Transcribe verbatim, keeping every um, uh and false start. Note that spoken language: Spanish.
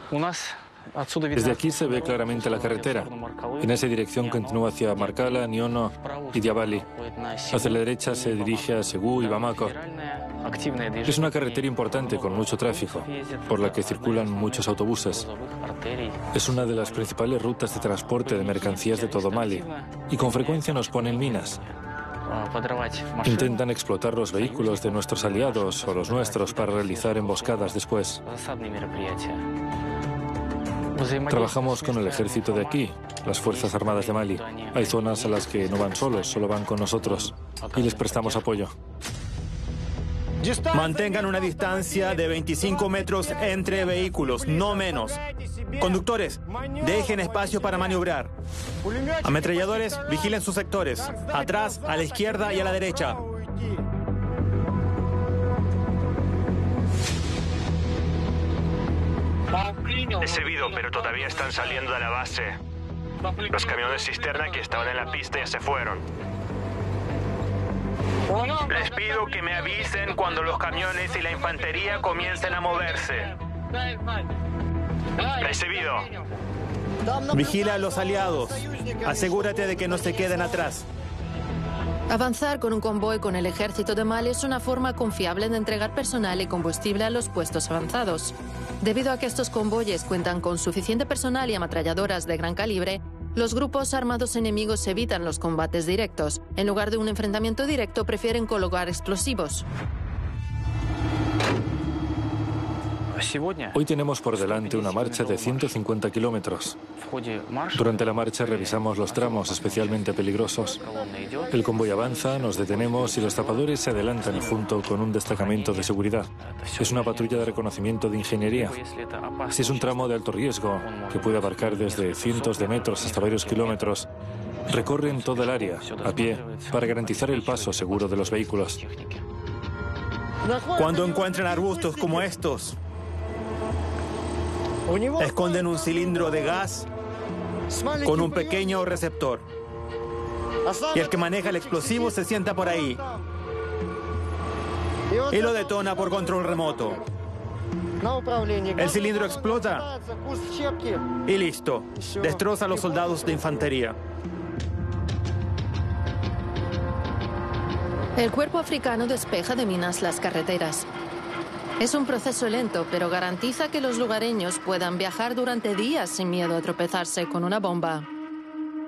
Desde aquí se ve claramente la carretera. En esa dirección continúa hacia Markala, Niono y Diabali. Hacia la derecha se dirige a Segú y Bamako. Es una carretera importante con mucho tráfico, por la que circulan muchos autobuses. Es una de las principales rutas de transporte de mercancías de todo Mali y con frecuencia nos ponen minas. Intentan explotar los vehículos de nuestros aliados o los nuestros para realizar emboscadas después. Trabajamos con el ejército de aquí, las Fuerzas Armadas de Mali. Hay zonas a las que no van solos, solo van con nosotros y les prestamos apoyo. Mantengan una distancia de veinticinco metros entre vehículos, no menos. Conductores, dejen espacio para maniobrar. Ametralladores, vigilen sus sectores. Atrás, a la izquierda y a la derecha. He sabido, pero todavía están saliendo de la base. Los camiones cisterna que estaban en la pista ya se fueron. Les pido que me avisen cuando los camiones y la infantería comiencen a moverse. Recibido. Vigila a los aliados. Asegúrate de que no se queden atrás. Avanzar con un convoy con el ejército de Mali es una forma confiable de entregar personal y combustible a los puestos avanzados. Debido a que estos convoyes cuentan con suficiente personal y ametralladoras de gran calibre, los grupos armados enemigos evitan los combates directos. En lugar de un enfrentamiento directo, prefieren colocar explosivos. Hoy tenemos por delante una marcha de ciento cincuenta kilómetros. Durante la marcha revisamos los tramos especialmente peligrosos. El convoy avanza, nos detenemos y los tapadores se adelantan junto con un destacamento de seguridad. Es una patrulla de reconocimiento de ingeniería. Si es un tramo de alto riesgo, que puede abarcar desde cientos de metros hasta varios kilómetros, recorren toda el área, a pie, para garantizar el paso seguro de los vehículos. Cuando encuentren arbustos como estos, esconden un cilindro de gas con un pequeño receptor. Y el que maneja el explosivo se sienta por ahí y lo detona por control remoto. El cilindro explota y listo. Destroza a los soldados de infantería. El cuerpo africano despeja de minas las carreteras. Es un proceso lento, pero garantiza que los lugareños puedan viajar durante días sin miedo a tropezarse con una bomba.